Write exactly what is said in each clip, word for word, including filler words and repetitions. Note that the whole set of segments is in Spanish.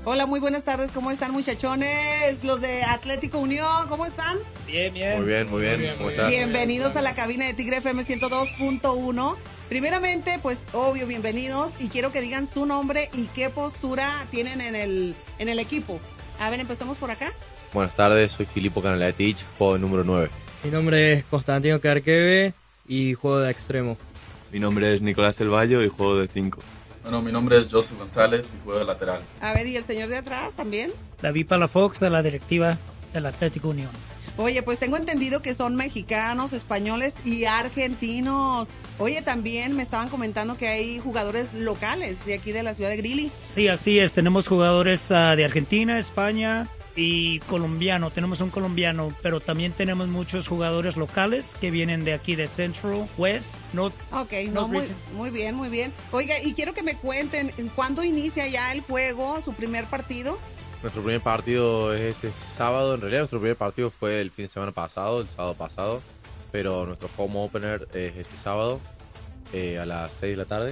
Hola, muy buenas tardes, ¿cómo están, muchachones? Los de Atlético Unión, ¿cómo están? Bien, bien. Muy bien, muy bien. Muy bien, ¿Cómo están? Bienvenidos a la cabina de Tigre F M ciento dos punto uno. Primeramente, pues, obvio, bienvenidos, y quiero que digan su nombre y qué postura tienen en el, en el equipo. A ver, empezamos por acá. Buenas tardes, soy Filippo Canaletich, juego de número nueve. Mi nombre es Constantino Carqueve y juego de extremo. Mi nombre es Nicolás El Valle y juego de cinco. Bueno, mi nombre es Joseph González y juego de lateral. A ver, ¿y el señor de atrás también? David Palafox, de la directiva del Atlético Unión. Oye, pues tengo entendido que son mexicanos, españoles y argentinos. Oye, también me estaban comentando que hay jugadores locales de aquí de la ciudad de Greeley. Sí, así es. Tenemos jugadores uh, de Argentina, España y colombiano. Tenemos un colombiano, pero también tenemos muchos jugadores locales que vienen de aquí de Central, West, North. Ok, no, muy, muy bien, muy bien. Oiga, y quiero que me cuenten, ¿cuándo inicia ya el juego, su primer partido? Nuestro primer partido es este sábado. En realidad nuestro primer partido fue el fin de semana pasado, el sábado pasado, pero nuestro home opener es este sábado eh, a las seis de la tarde.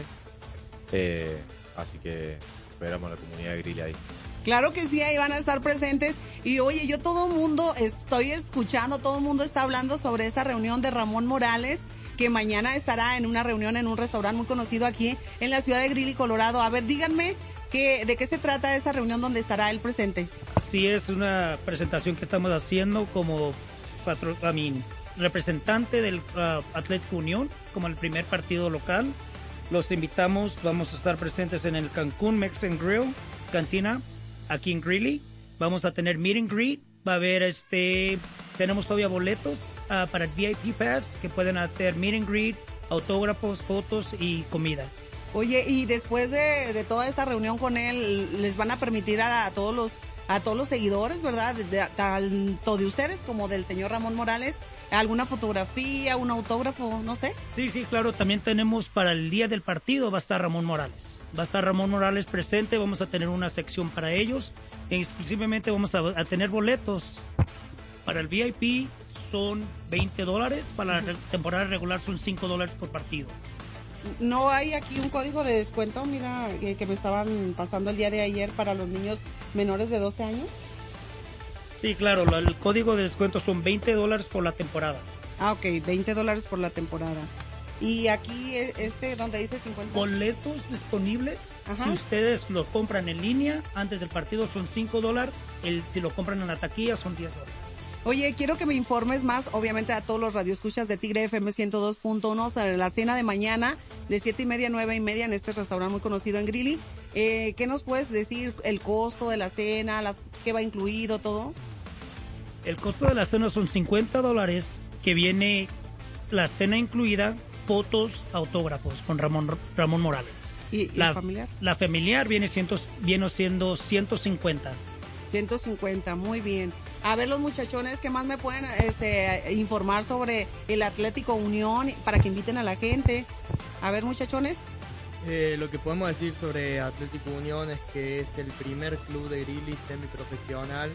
Eh, así que esperamos a la comunidad de Greeley ahí. Claro que sí, ahí van a estar presentes. Y oye, yo todo mundo estoy escuchando, todo el mundo está hablando sobre esta reunión de Ramón Morales, que mañana estará en una reunión en un restaurante muy conocido aquí en la ciudad de Greeley, Colorado. A ver, díganme que, de qué se trata esa reunión donde estará él presente. Sí, es una presentación que estamos haciendo como patro, I mean, representante del uh, Atlético Unión, como el primer partido local. Los invitamos, vamos a estar presentes en el Cancún Mexican Grill, cantina, aquí en Greeley. Vamos a tener meet and greet, va a haber este, tenemos todavía boletos uh, para el V I P Pass que pueden hacer meet and greet, autógrafos, fotos y comida. Oye, y después de, de toda esta reunión con él, les van a permitir a, a todos los a todos los seguidores, ¿verdad? De, de, tanto de ustedes como del señor Ramón Morales, alguna fotografía, un autógrafo, no sé. Sí, sí, claro, también tenemos para el día del partido va a estar Ramón Morales. Va a estar Ramón Morales presente, vamos a tener una sección para ellos. Exclusivamente vamos a, a tener boletos. Para el V I P son veinte dólares, para la temporada regular son cinco dólares por partido. No hay aquí un código de descuento, mira, que, que me estaban pasando el día de ayer para los niños menores de doce años. Sí, claro, lo, el código de descuento son veinte dólares por la temporada. Ah, ok, veinte dólares por la temporada. Y aquí, este, donde dice cincuenta. Boletos disponibles. Ajá. Si ustedes lo compran en línea, antes del partido son cinco dólares. El, si lo compran en la taquilla son diez dólares. Oye, quiero que me informes más, obviamente a todos los radioescuchas de Tigre F M ciento dos punto uno, sobre la cena de mañana de siete y media a nueve y media en este restaurante muy conocido en Greeley. Eh, ¿Qué nos puedes decir? ¿El costo de la cena? La, ¿Qué va incluido? ¿Todo? El costo de la cena son cincuenta dólares, que viene la cena incluida, fotos, autógrafos con Ramón, Ramón Morales. ¿Y, y la, la familiar? La familiar viene, ciento, viene siendo ciento cincuenta. ciento cincuenta, muy bien. A ver, los muchachones, ¿qué más me pueden este, informar sobre el Atlético Unión para que inviten a la gente? A ver, muchachones. Eh, lo que podemos decir sobre Atlético Unión es que es el primer club de Greeley semiprofesional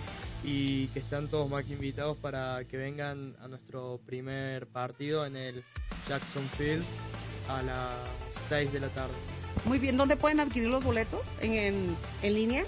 y que están todos más que invitados para que vengan a nuestro primer partido en el Jackson Field a las seis de la tarde. Muy bien, ¿dónde pueden adquirir los boletos? ¿En, en, en línea?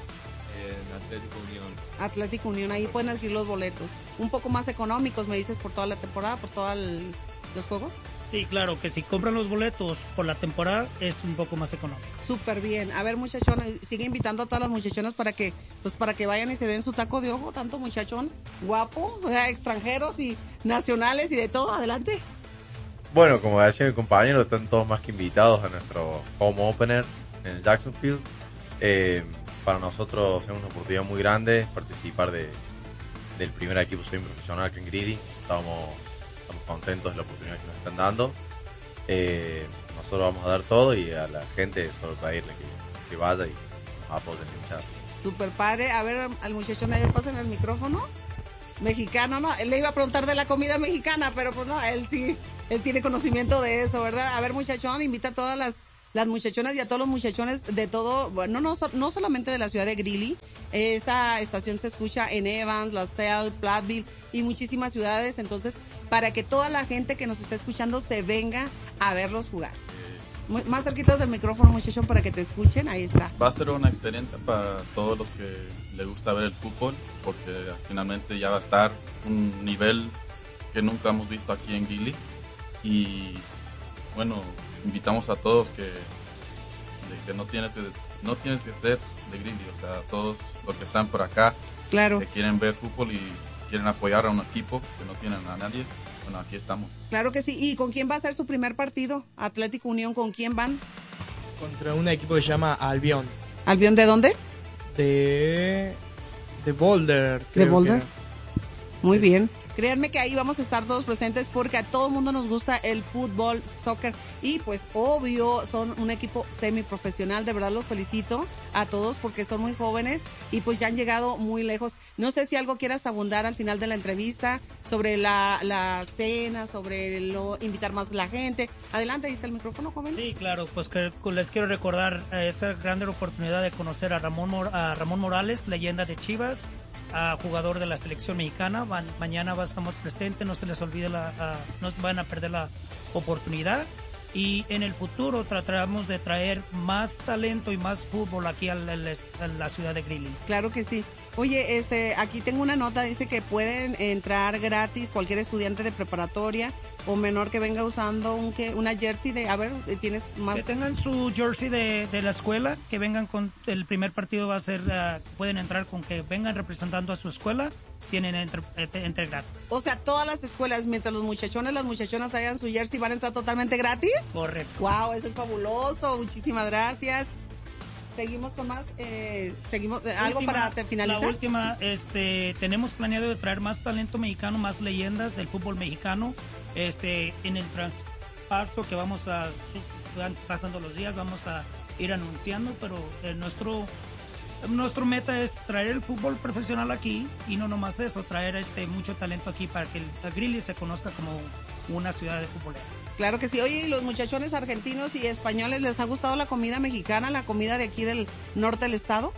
En Atlético Unión. Atlético Unión, ahí pueden adquirir los boletos. Un poco más económicos, me dices, por toda la temporada, por todos los juegos. Sí, claro, que si compran los boletos por la temporada es un poco más económico. Súper bien. A ver, muchachones, sigue invitando a todas las muchachonas para que, pues, para que vayan y se den su taco de ojo, tanto muchachón guapo, extranjeros y nacionales y de todo. Adelante. Bueno, como decía mi compañero, están todos más que invitados a nuestro home opener en Jacksonville. Eh, para nosotros es una oportunidad muy grande participar de, del primer equipo semiprofesional que en Greeley. Estamos, estamos contentos de la oportunidad que nos están dando. Eh, nosotros vamos a dar todo y a la gente solo pedirle que, que vaya y nos apoyen en el chat. Super padre. A ver, al muchachón de ayer, pasen el micrófono. Mexicano, ¿no? Él le iba a preguntar de la comida mexicana, pero pues no, él sí, él tiene conocimiento de eso, ¿verdad? A ver, muchachón, invita a todas las las muchachonas y a todos los muchachones de todo, bueno, no, no solamente de la ciudad de Greeley. Esta estación se escucha en Evans, La Salle, Platteville y muchísimas ciudades, entonces para que toda la gente que nos está escuchando se venga a verlos jugar. Muy, más cerquitas del micrófono, muchachón, para que te escuchen. Ahí está. Va a ser una experiencia para todos los que les gusta ver el fútbol, porque finalmente ya va a estar un nivel que nunca hemos visto aquí en Greeley. Y bueno, invitamos a todos que, que no, tienes que no tienes que ser de Greeley, o sea, todos los que están por acá, claro, que quieren ver fútbol y quieren apoyar a un equipo que no tienen a nadie. Bueno, aquí estamos. Claro que sí. ¿Y con quién va a ser su primer partido? Atlético Unión, ¿con quién van? Contra un equipo que se llama Albion. ¿Albion de dónde? De... de Boulder. ¿De Boulder? Muy bien. Créanme que ahí vamos a estar todos presentes porque a todo el mundo nos gusta el fútbol, soccer y pues obvio son un equipo semiprofesional. De verdad los felicito a todos porque son muy jóvenes y pues ya han llegado muy lejos. No sé si algo quieras abundar al final de la entrevista sobre la, la cena, sobre lo, invitar más a la gente. Adelante, ahí está el micrófono, joven. Sí, claro, pues que les quiero recordar eh, esa gran oportunidad de conocer a Ramón, Mor- a Ramón Morales, leyenda de Chivas, a jugador de la selección mexicana. Van, mañana va, estamos presentes, no se les olvide, la, a, no se van a perder la oportunidad. Y en el futuro trataremos de traer más talento y más fútbol aquí a la, a la ciudad de Greeley. Claro que sí. Oye, este, aquí tengo una nota, dice que pueden entrar gratis cualquier estudiante de preparatoria o menor que venga usando un que una jersey de, a ver, tienes más. Que tengan su jersey de, de la escuela, que vengan con, el primer partido va a ser, uh, pueden entrar con que vengan representando a su escuela, tienen entre, entre gratis. O sea, todas las escuelas, mientras los muchachones, las muchachonas hagan su jersey, ¿van a entrar totalmente gratis? Correcto. Wow, eso es fabuloso, muchísimas gracias. Seguimos con más, eh, seguimos, eh, algo Última, para te- finalizar. La última, este, tenemos planeado de traer más talento mexicano, más leyendas del fútbol mexicano. Este, en el transpaso que vamos a, van pasando los días, vamos a ir anunciando, pero eh, nuestro, nuestro meta es traer el fútbol profesional aquí y no nomás eso, traer este mucho talento aquí para que el Greeley se conozca como una ciudad de fútbol. Claro que sí. Oye, ¿y los muchachones argentinos y españoles les ha gustado la comida mexicana, la comida de aquí del norte del estado?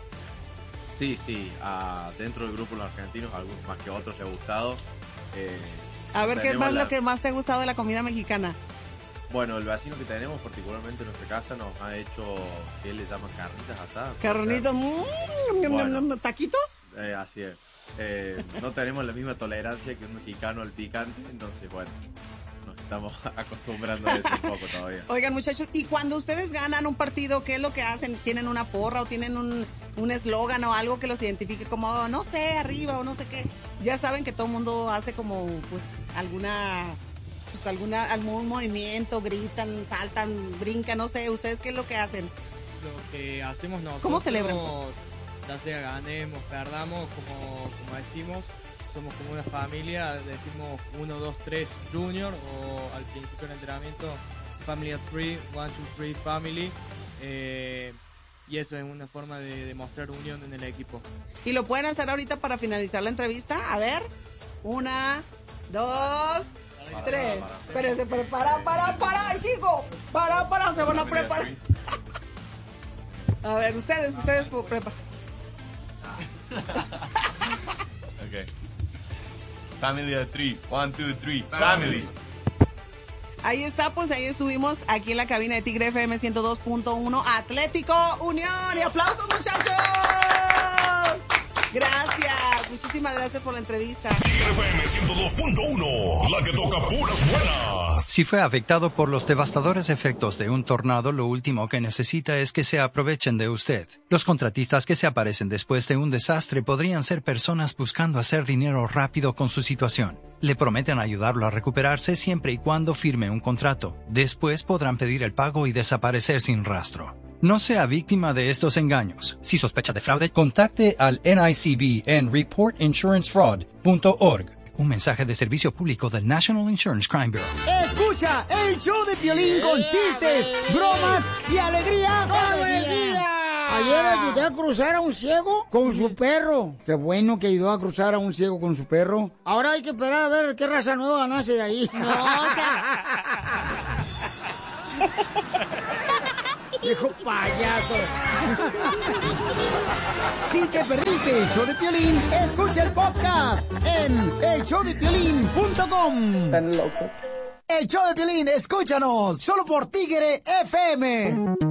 Sí, sí, uh, dentro del grupo los argentinos, algunos más que otros les ha gustado. Eh, A ver, ¿qué es tenemos más la- lo que más te ha gustado de la comida mexicana? Bueno, el vecino que tenemos, particularmente en nuestra casa, nos ha hecho, que él le llama carnitas asadas. Carnitos, mmm, Bueno. taquitos. Eh, así es. Eh, no tenemos la misma tolerancia que un mexicano al picante, entonces, bueno, nos estamos acostumbrando a eso un poco todavía. Oigan, muchachos, y cuando ustedes ganan un partido, ¿qué es lo que hacen? ¿Tienen una porra o tienen un un eslogan o algo que los identifique como, no sé, arriba o no sé qué? Ya saben que todo el mundo hace como, pues, alguna, pues, alguna, algún movimiento, gritan, saltan, brincan, no sé. ¿Ustedes qué es lo que hacen? Lo que hacemos nosotros, ¿Cómo celebran, pues? ya sea ganemos, perdamos, como, como decimos, somos como una familia, decimos uno, dos, tres Junior, o al principio del entrenamiento Family of three, one, two, three, Family, eh, y eso es una forma de demostrar unión en el equipo. Y lo pueden hacer ahorita para finalizar la entrevista. A ver, una, dos, Para, tres. para, para. Espérense, pero para, para, para, chico. Para, para, se van a preparar. A ver, ustedes, ustedes preparan. Okay. Family of three. One, two, three. Family. Ahí está, pues ahí estuvimos aquí en la cabina de Tigre F M ciento dos punto uno, Atlético Unión. Y aplausos, muchachos. Gracias, muchísimas gracias por la entrevista. Tigre F M ciento dos punto uno, la que toca puras buenas. Si fue afectado por los devastadores efectos de un tornado, lo último que necesita es que se aprovechen de usted. Los contratistas que se aparecen después de un desastre podrían ser personas buscando hacer dinero rápido con su situación. Le prometen ayudarlo a recuperarse siempre y cuando firme un contrato. Después podrán pedir el pago y desaparecer sin rastro. No sea víctima de estos engaños. Si sospecha de fraude, contacte al N I C B en report insurance fraud punto org. Un mensaje de servicio público del National Insurance Crime Bureau. Escucha el show de Piolín con chistes, bromas y alegría todo el día. Ayer ayudé a cruzar a un ciego con su perro. Qué bueno que ayudó a cruzar a un ciego con su perro. Ahora hay que esperar a ver qué raza nueva nace de ahí. No, o sea... Viejo payaso. Si te perdiste el show de Piolín, escucha el podcast en el show de piolín punto com. Están locos. El show de Piolín, escúchanos, solo por Tigre F M.